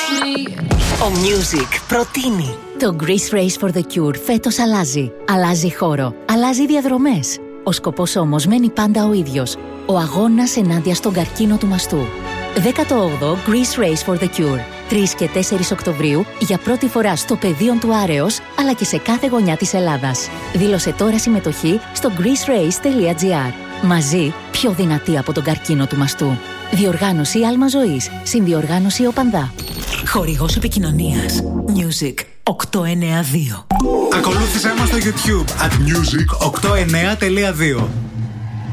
Ο Music προτείνει. Το Greece Race for the Cure φέτος αλλάζει. Αλλάζει χώρο. Αλλάζει διαδρομές. Ο σκοπός όμως μένει πάντα ο ίδιος. Ο αγώνας ενάντια στον καρκίνο του μαστού. 18ο Greece Race for the Cure. 3 και 4 Οκτωβρίου για πρώτη φορά στο πεδίο του Άρεος, αλλά και σε κάθε γωνιά της Ελλάδας. Δήλωσε τώρα συμμετοχή στο greecerace.gr. Μαζί, πιο δυνατή από τον καρκίνο του μαστού. Διοργάνωση Άλμα Ζωής. Συνδιοργάνωση Οπανδά. Χορηγός επικοινωνίας Music 892. Ακολούθησέ μας στο YouTube @music892.